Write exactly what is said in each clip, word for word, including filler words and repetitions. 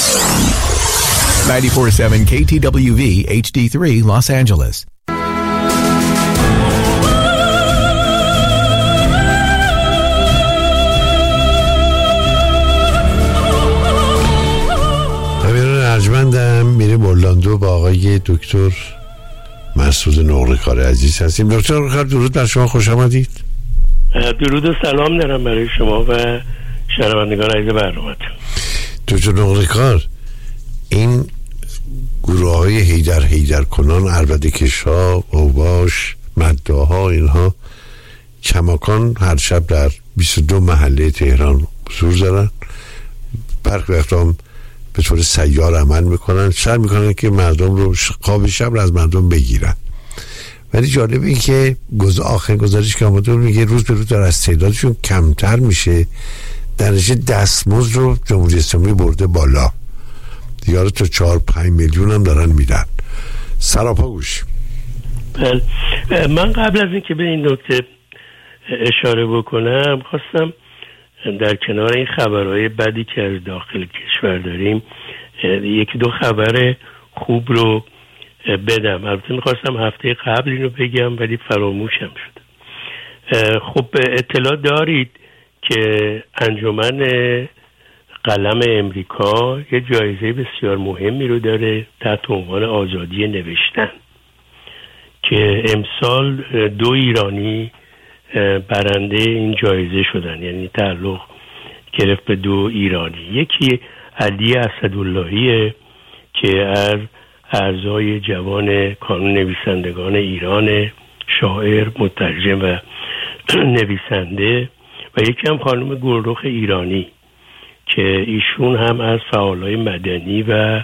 ninety-four point seven K T W V H D three Los Angeles. ارجمندم میریم اورلاندو با آقای دکتر مسعود نقره‌کار عزیز هستیم. دکتر نقره‌کار درود بر شما، خوش آمدید. درود و سلام دارم برای شما و شنوندگان عزیز برنامه‌تون. دکتر نقره‌کار، این گروه های هیدر هیدر کنان، عربده‌کش‌ها، اوباش، مداها، اینها کماکان هر شب در بیست و دو محله تهران حضور دارن. برخی وقتا هم به طور سیار عمل میکنن، سعی میکنن که مردم رو خواب شب رو از مردم بگیرن. ولی جالب این که گز آخر گزارش که آمده میگه روز به روز در از تعدادشون کمتر میشه، درجه دستمزد رو جمهوری اسلامی برده بالا، دیگه رو تا چهار پنج میلیون هم دارن میدن. سراپا گوش. بله، من قبل از این که به این نکته اشاره بکنم خواستم در کنار این خبرهای بدی که از داخل کشور داریم یکی دو خبر خوب رو بدم. البته میخواستم هفته قبل اینو بگم ولی فراموشم شد. خب اطلاع دارید که انجمن قلم امریکا یه جایزه بسیار مهمی رو داره تحت عنوان آزادی نوشتن که امسال دو ایرانی برنده این جایزه شدن، یعنی تعلق گرفت به دو ایرانی. یکی علی اسداللهیه که از اعضای جوان کانون نویسندگان ایران، شاعر، مترجم و نویسنده، و یکی هم خانم گلرخ ایرانی که ایشون هم از فعالای مدنی و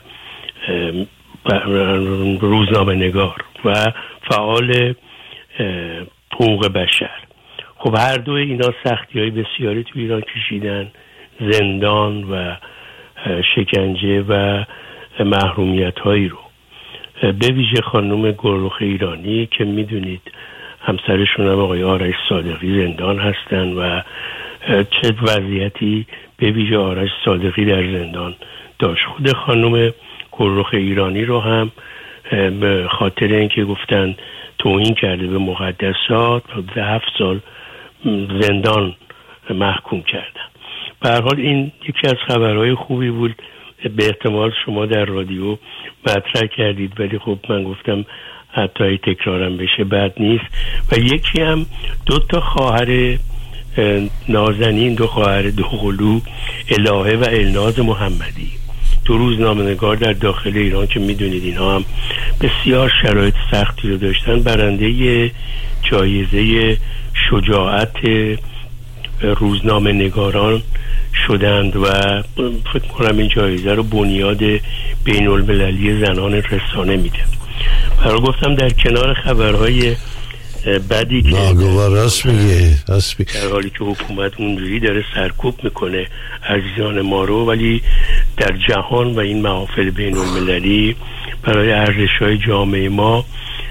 روزنامه نگار و فعال حقوق بشر. خب هر دو اینا سختی های بسیاری تو ایران کشیدن، زندان و شکنجه و محرومیت هایی رو. به ویژه خانم گلرخ ایرانی که میدونید همسرشون هم آقای آرش صادقی زندان هستن و چه وضعیتی به ویژه آرش صادقی در زندان داشت. خود خانم گلرخ ایرانی رو هم به خاطر اینکه گفتن توهین کرده به مقدسات و هفت سال زندان محکوم کردن. به هر حال این یکی از خبرهای خوبی بود، به احتمال شما در رادیو مطرح کردید ولی خب من گفتم حتی تکرارم بشه بد نیست. و یکی هم دو تا خواهر نازنین، دو خواهر دوقلو، الهه و الناز محمدی، دو روزنامه‌نگار در داخل ایران که میدونید اینها هم بسیار شرایط سختی رو داشتن، برنده جایزه شجاعت روزنامه‌نگاران شدند و فکر کنم این جایزه رو بنیاد بین المللی زنان رسانه میده. برای گفتم در کنار خبرهای بدی که ناگوار راست میگه، راست میگه، در حالی که حکومت اونجوری داره سرکوب میکنه عزیزان ما رو، ولی در جهان و این محافل بین المللی برای ارزش‌های جامعه ما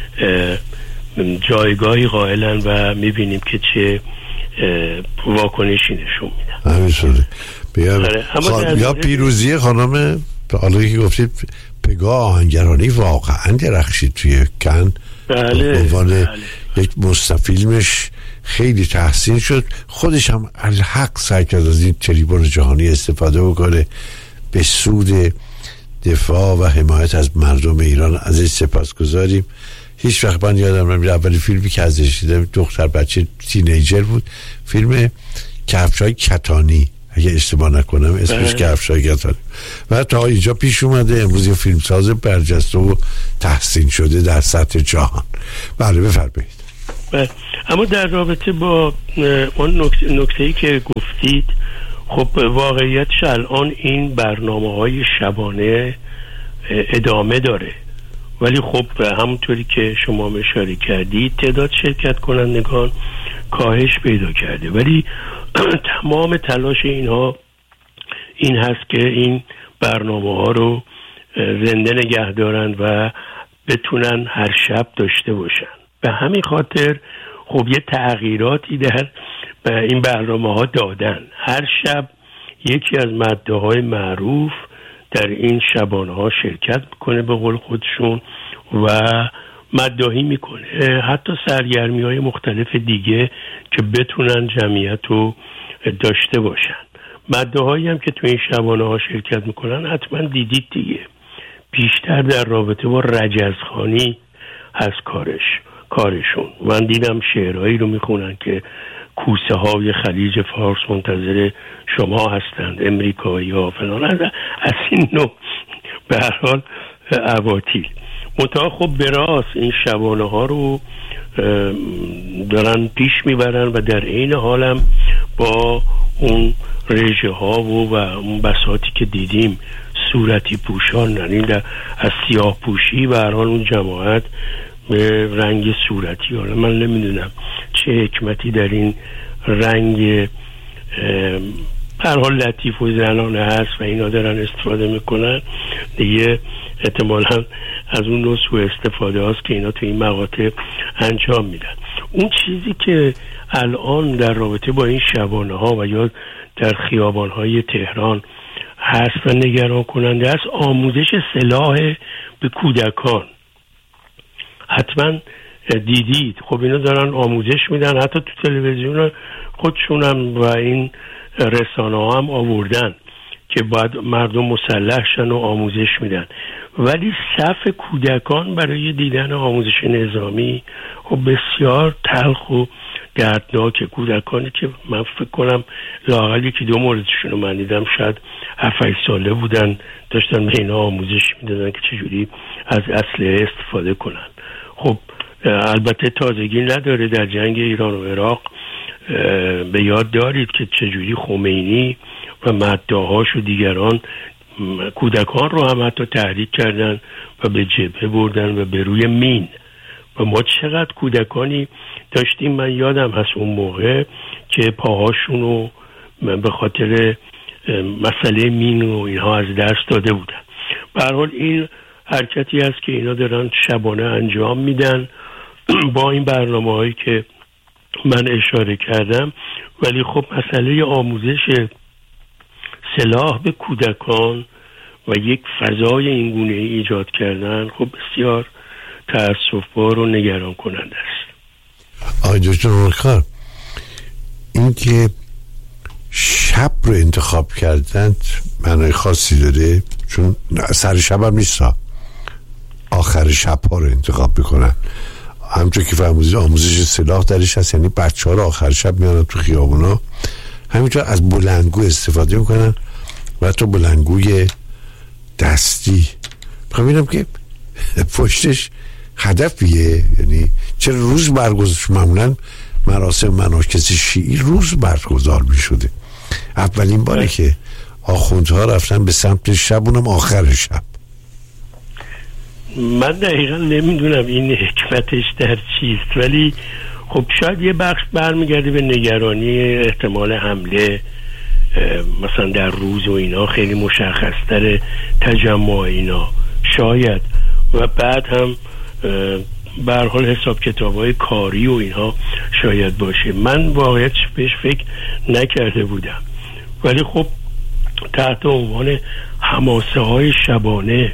جایگاهی قائلن و میبینیم که چه واکنشی نشون میدن. همینطوره. خان... یا پیروزی خانم حالا که گفتید پگاه آهنگرانی واقعا درخشید توی کن. بله, عنوان بله. یک مستفیلمش خیلی تحسین شد. خودش هم الحق سعی کرد از این تریبون جهانی استفاده بکنه به سود دفاع و حمایت از مردم ایران. ازش سپاسگزاریم. هیچ وقت من یادم نمیاد اولی فیلمی که ازش دیدم دختر بچه تینیجر بود، فیلم کفشای کتانی اگه اشتباه نکنم اسمش کفشای کتانی، و تا اینجا پیش اومده امروز یه فیلمساز برجسته و تحسین شده در سطح جهان. بله بفرمایید. بله. اما در رابطه با اون نکته نکته‌ای که گفتید، خب واقعیتش الان این برنامه‌های شبانه ادامه داره، ولی خب همونطوری که شما اشاره کردید تعداد شرکت کنندگان کاهش پیدا کرده، ولی تمام تلاش اینها این هست که این برنامه ها رو زنده نگه دارن و بتونن هر شب داشته باشن. به همین خاطر خب یه تغییراتی در این برنامه ها دادن. هر شب یکی از مده‌های معروف در این شبانه ها شرکت میکنه به قول خودشون و مداحی میکنه، حتی سرگرمی های مختلف دیگه که بتونن جمعیت رو داشته باشن. مداحایی هم که تو این شبانه ها شرکت میکنن حتما دیدید دیگه، بیشتر در رابطه با رجزخوانی هست کارش کارشون. من دیدم شعرهایی رو میخونن که کوسه های خلیج فارس منتظر شما هستند، امریکایی ها فلان، از این نوع به هر حال اباطیل. منتها خب به راست این شبانه ها رو دارن پیش میبرن و در عین حالم با اون رژه ها و, و اون بساطی که دیدیم صورتی پوشان، یعنی از سیاه پوشی و هر حال اون جماعت به رنگ صورتی. حالا من نمیدونم چه حکمتی در این رنگ هر حال لطیف و زنانه هست و اینا دارن استفاده میکنن دیگه. احتمالا از اون نوع سوء استفاده هاست که اینا تو این مقاطع انجام میدن. اون چیزی که الان در رابطه با این شبانه ها و یا در خیابان های تهران هست و نگران کننده است، آموزش سلاح به کودکان. حتما دیدید خب اینا دارن آموزش میدن، حتی تو تلویزیون خودشون هم و این رسانه ها هم آوردن که باید مردم مسلح شن و آموزش میدن، ولی صف کودکان برای دیدن آموزش نظامی خب بسیار تلخ و دردناک. کودکانی که من فکر کنم لااقل یکی دو موردشون رو من دیدم شاید هفت ساله بودن، داشتن به اینا آموزش میدادن که چجوری از اسلحه استفاده کنن. خب البته تازگی نداره، در جنگ ایران و عراق به یاد دارید که چجوری خمینی و مداحاش و دیگران کودکان رو هم حتی تحریک کردن و به جبهه بردن و به روی مین. و ما چقدر کودکانی داشتیم، من یادم هست اون موقع که پاهاشون رو به خاطر مسئله مین و اینها از دست داده بودن. به هر حال این حرکتی است که اینا دارن شبانه انجام میدن با این برنامه هایی که من اشاره کردم. ولی خب مسئله آموزش سلاح به کودکان و یک فضای اینگونه ایجاد کردن خب بسیار تأسف‌بار و نگران کننده است. آقای دکتر نورکار، این که شب رو انتخاب کردن معنای خاصی داره؟ چون سر شب هم نیست، آخر شب ها رو انتخاب میکنن. همونطور که فرمودید آموزش سلاح درش هست، یعنی بچه ها رو آخر شب میانن تو خیابونا، همینطور از بلندگو استفاده میکنن و حتی بلندگوی دستی. میخوام ببینم که پشتش هدفیه، یعنی چرا روز برگزار معمولا مراسم مناکس شیعی روز برگزار میشده، اولین باره که آخوندها رفتن به سمت شب، اونم آخر شب. من دقیقا نمیدونم این حکمتش در چیست، ولی خب شاید یه بخش برمیگرده به نگرانی احتمال حمله مثلا در روز و اینا، خیلی مشخصتر تجمع اینا شاید، و بعد هم به هر حال حساب کتاب‌های کاری و اینها شاید باشه. من واقعیت بهش فکر نکرده بودم، ولی خب تحت عنوان حماسه های شبانه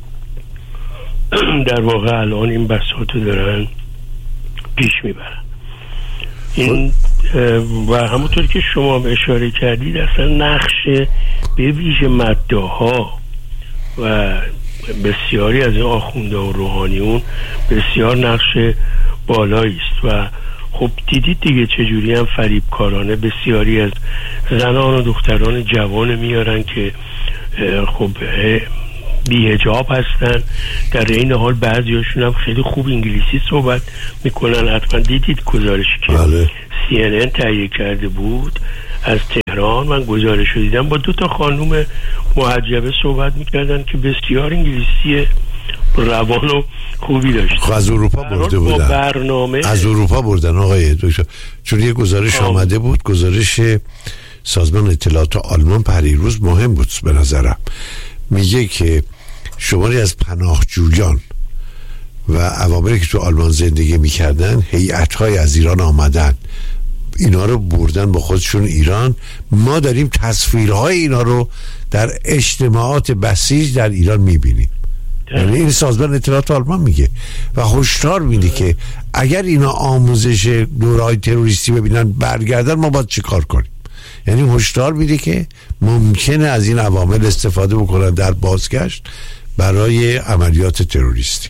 در واقع الان این بساطو دارن پیش میبرن. این و همونطور که شما اشاره کردید اصلا نقش به ویژه مداحا و بسیاری از این آخونده و روحانیون بسیار نقش بالایی است. و خب دیدید دیگه چجوری هم فریبکارانه بسیاری از زنان و دختران جوان میارن که خب بی‌حجاب هستن، در این حال بعضیاشون هم خیلی خوب انگلیسی صحبت میکنن. حتما دیدید گزارشی که بله. سی ان ان تهیه کرده بود از تهران، من گزارش رو دیدم، با دو تا خانوم محجبه صحبت میکردن که بسیار انگلیسی روان و خوبی داشتن. از اروپا برده بودن، برنامه از اروپا بردن آقای دکتر، چون یه گزارش آم. آمده بود، گزارش سازمان اطلاعات آلمان پریروز مهم بود به نظرم. میگه که شماری از پناهجویان و عواملی که تو آلمان زندگی میکردن هیئت‌های از ایران آمدن اینا رو بردن با خودشون ایران. ما داریم تصویرهای اینا رو در اجتماعات بسیج در ایران میبینیم. یعنی این سازمان اطلاعات آلمان میگه و هشدار میده که اگر اینا آموزش دوره‌های تروریستی ببینن برگردن ما باید چی کار کنیم. یعنی هشدار میده که ممکنه از این عوامل استفاده بکنن در بازگشت برای عملیات تروریستی.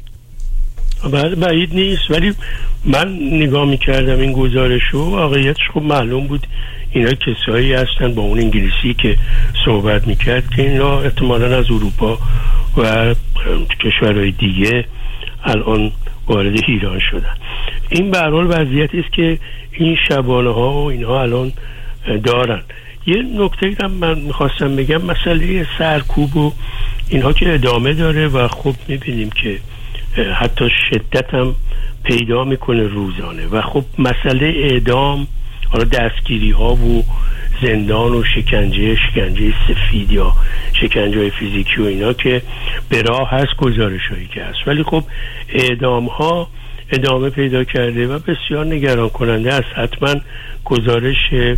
بعید نیست، ولی من نگاه میکردم این گزارشو، واقعیتش خب معلوم بود اینا کسایی هستن با اون انگلیسی که صحبت میکرد که اینا احتمالاً از اروپا و کشورهای دیگه الان وارد ایران شدن. این به هر حال وضعیتی است که این شبانه ها و اینها الان دارن. یه نکته هم من میخواستم بگم، مسئله سرکوب و اینها که ادامه داره و خب میبینیم که حتی شدت هم پیدا میکنه روزانه و خب مسئله اعدام، حالا دستگیری ها و زندان و شکنجه شکنجه سفید یا شکنجه های فیزیکی و اینا که به راه هست، گزارش هایی که هست، ولی خب اعدام ها ادامه پیدا کرده و بسیار نگران کننده است. حتما گزارش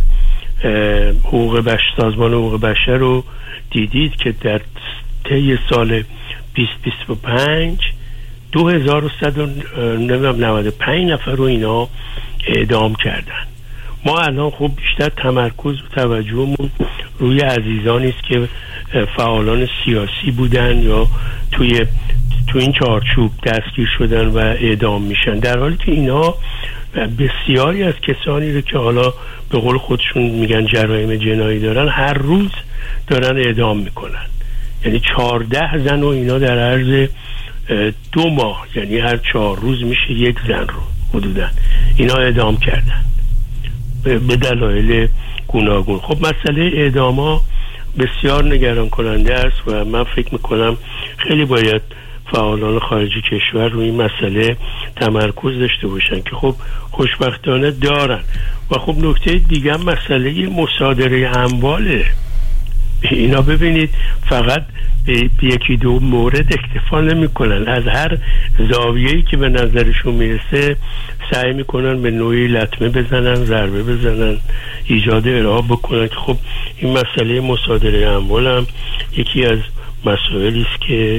حقوق بشر، سازمان حقوق بشر رو دیدید که در طی سال بیست بیست و پنج دو هزار و صد و نود و پنج نفر رو اینا اعدام کردن. ما الان خب بیشتر تمرکز و توجهمون روی عزیزانی است که فعالان سیاسی بودن یا توی تو این چارچوب دستگیر شدن و اعدام میشن، در حالی که اینا بسیاری از کسانی رو که حالا به قول خودشون میگن جرایم جنایی دارن هر روز دارن اعدام میکنن. یعنی چهارده زن و اینا در عرض دو ماه، یعنی هر چهار روز میشه یک زن رو حدودا اینا اعدام کردن به دلایل گوناگون. خب مسئله اعدام ها بسیار نگران کننده است و من فکر میکنم خیلی باید فعالان خارجی کشور روی این مسئله تمرکز داشته باشن که خب خوشبختانه دارن. و خب نکته دیگه مسئله مصادره امواله. اینا ببینید فقط به یکی دو مورد اکتفا نمی کنن، از هر زاویه‌ای که به نظرشون میرسه سعی میکنن به نوعی لطمه بزنن، ضربه بزنن، ایجاد ارهاب بکنن. که خب این مسئله مصادره اموال هم یکی از مسائلی است که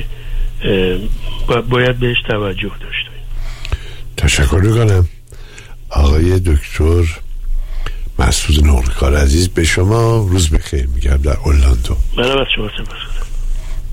باید بهش توجه داشته. تشکر میکنم آقای دکتر مسعود نقلکار عزیز. به شما روز بخیر میگم در اورلاندو. منم از شما سپاسگزارم.